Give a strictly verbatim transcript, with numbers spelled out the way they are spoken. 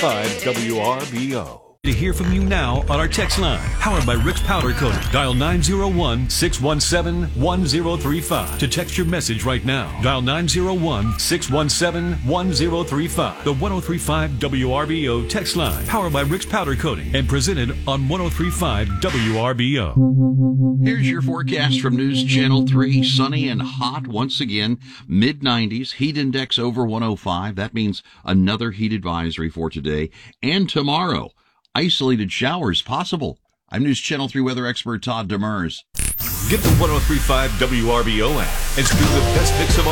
five W R B O. To hear from you now on our text line, powered by Rick's Powder Coating. Dial nine zero one, six one seven, one zero three five to text your message right now. Dial nine zero one, six one seven, one zero three five. The one oh three point five W R B O text line, powered by Rick's Powder Coating and presented on one oh three point five W R B O. Here's your forecast from News Channel three. Sunny and hot once again. mid nineties. Heat index over one oh five. That means another heat advisory for today and tomorrow. Isolated showers possible. I'm News Channel three weather expert Todd Demers. Get the one oh three point five W R B O app and stream the best mix of